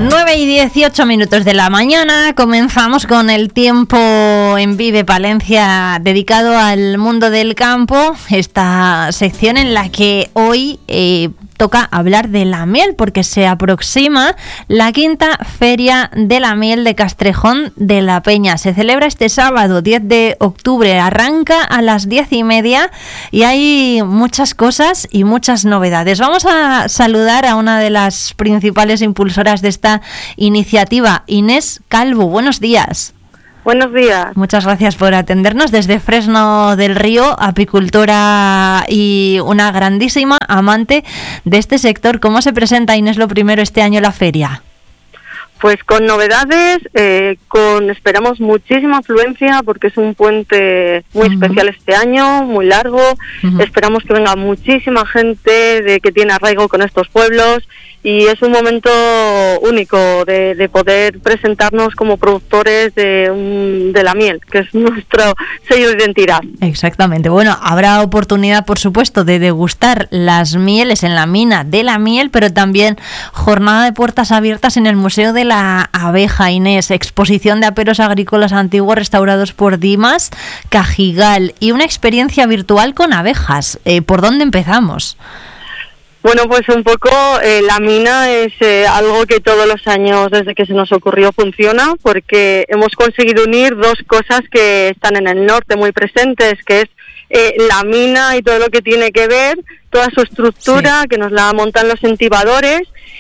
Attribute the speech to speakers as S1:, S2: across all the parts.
S1: 9:18 de la mañana, comenzamos con el tiempo en Vive Palencia dedicado al mundo del campo, esta sección en la que hoy toca hablar de la miel, porque se aproxima la quinta Feria de la Miel de Castrejón de la Peña. Se celebra este sábado 10 de octubre, arranca a las 10:30 y hay muchas cosas y muchas novedades. Vamos a saludar a una de las principales impulsoras de esta iniciativa, Inés Calvo. Buenos días.
S2: Buenos días.
S1: Muchas gracias por atendernos desde Fresno del Río, apicultora y una grandísima amante de este sector. ¿Cómo se presenta, Inés, lo primero este año la feria?
S2: Pues con novedades, esperamos muchísima afluencia porque es un puente muy especial este año, muy largo. Esperamos que venga muchísima gente que tiene arraigo con estos pueblos y es un momento único de poder presentarnos como productores de la miel, que es nuestro sello de identidad.
S1: Exactamente. Bueno, habrá oportunidad, por supuesto, de degustar las mieles en la mina de la miel, pero también jornada de puertas abiertas en el Museo de la Abeja, Inés, exposición de aperos agrícolas antiguos restaurados por Dimas Cajigal y una experiencia virtual con abejas. ¿Por dónde empezamos?
S2: Bueno, pues un poco la mina es algo que todos los años desde que se nos ocurrió funciona, porque hemos conseguido unir dos cosas que están en el norte muy presentes, que es la mina y todo lo que tiene que ver, toda su estructura, sí, que nos la montan los entibadores,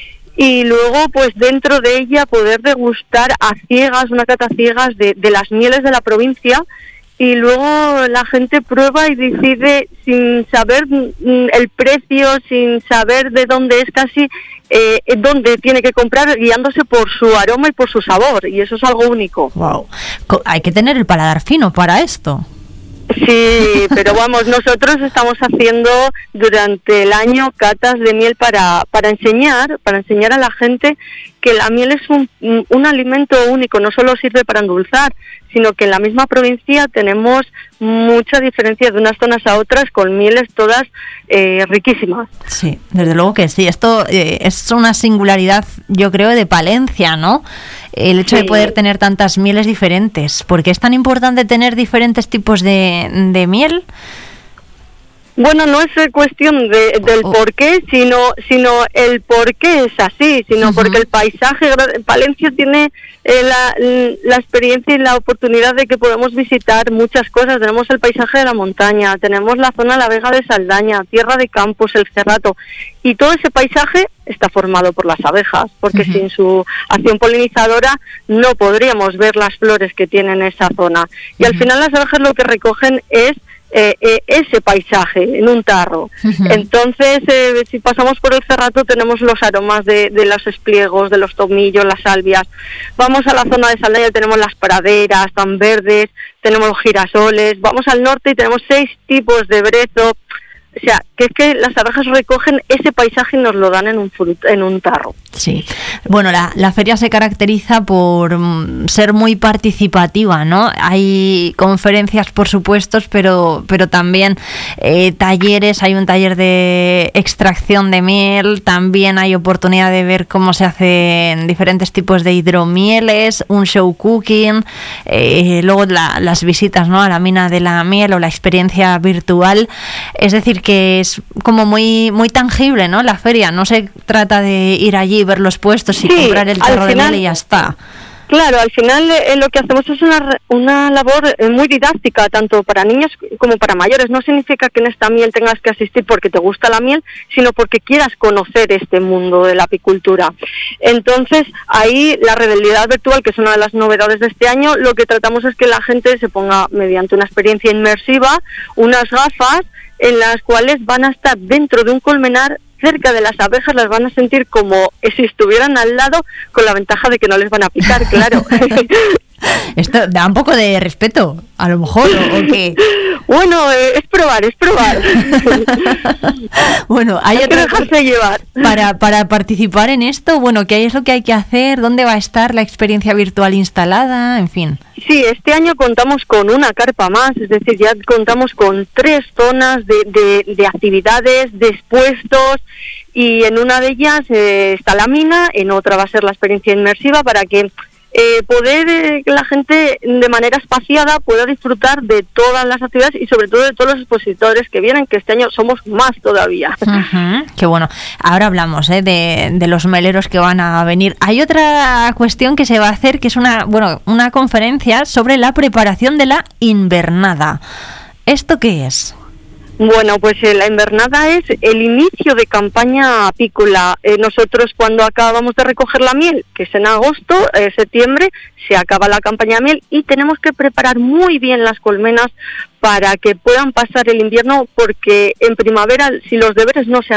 S2: y luego pues dentro de ella poder degustar a ciegas, una cata a ciegas de las mieles de la provincia. Y luego la gente prueba y decide sin saber el precio, sin saber de dónde es casi, dónde tiene que comprar, guiándose por su aroma y por su sabor. Y eso es algo único. Wow.
S1: Hay que tener el paladar fino para esto.
S2: Sí, pero vamos, nosotros estamos haciendo durante el año catas de miel para enseñar a la gente que la miel es un alimento único, no solo sirve para endulzar, sino que en la misma provincia tenemos mucha diferencia de unas zonas a otras con mieles todas riquísimas.
S1: Sí, desde luego que sí. Esto es una singularidad, yo creo, de Palencia, ¿no? El hecho de poder tener tantas mieles diferentes. ¿Por qué es tan importante tener diferentes tipos de miel?
S2: Bueno, no es cuestión del por qué, sino el por qué es así, sino porque el paisaje, Palencia tiene la experiencia y la oportunidad de que podemos visitar muchas cosas. Tenemos el paisaje de la montaña, tenemos la zona de la Vega de Saldaña, Tierra de Campos, el Cerrato, y todo ese paisaje está formado por las abejas, porque sin su acción polinizadora no podríamos ver las flores que tienen esa zona. Y al final las abejas lo que recogen es ese paisaje en un tarro. Entonces, si pasamos por el Cerrato tenemos los aromas de los espliegos, de los tomillos, las salvias. Vamos a la zona de Saldaña y tenemos las praderas tan verdes, tenemos los girasoles. Vamos al norte y tenemos 6 tipos de brezo. O sea, que es que las abejas recogen ese paisaje y nos lo dan en un tarro.
S1: Sí. Bueno, la feria se caracteriza por ser muy participativa, ¿no? Hay conferencias, por supuesto, pero también talleres. Hay un taller de extracción de miel, también hay oportunidad de ver cómo se hacen diferentes tipos de hidromieles, un show cooking, luego las visitas, ¿no?, a la mina de la miel o la experiencia virtual. Es decir, que es como muy muy tangible, ¿no?, la feria. No se trata de ir allí, ver los puestos y comprar el tarro de miel y ya está.
S2: Claro, al final lo que hacemos es una labor muy didáctica, tanto para niños como para mayores. No significa que en esta miel tengas que asistir porque te gusta la miel, sino porque quieras conocer este mundo de la apicultura. Entonces, ahí la realidad virtual, que es una de las novedades de este año, lo que tratamos es que la gente se ponga, mediante una experiencia inmersiva, unas gafas en las cuales van a estar dentro de un colmenar cerca de las abejas, las van a sentir como si estuvieran al lado, con la ventaja de que no les van a picar, claro.
S1: Esto da un poco de respeto, a lo mejor, ¿o qué?
S2: Bueno, es probar.
S1: Bueno,
S2: hay que dejarse llevar.
S1: Para participar en esto, bueno, ¿qué es lo que hay que hacer? ¿Dónde va a estar la experiencia virtual instalada? En fin.
S2: Sí, este año contamos con una carpa más, es decir, ya contamos con 3 zonas de actividades, de expuestos, y en una de ellas está la mina, en otra va a ser la experiencia inmersiva para que poder la gente de manera espaciada pueda disfrutar de todas las actividades y sobre todo de todos los expositores que vienen, que este año somos más todavía.
S1: Uh-huh, qué bueno. Ahora hablamos de los meleros que van a venir. Hay otra cuestión que se va a hacer, que es una conferencia sobre la preparación de la invernada. ¿Esto qué es?
S2: Bueno, pues la invernada es el inicio de campaña apícola. Nosotros cuando acabamos de recoger la miel, que es en agosto, septiembre, se acaba la campaña de miel y tenemos que preparar muy bien las colmenas para que puedan pasar el invierno, porque en primavera, si los deberes no se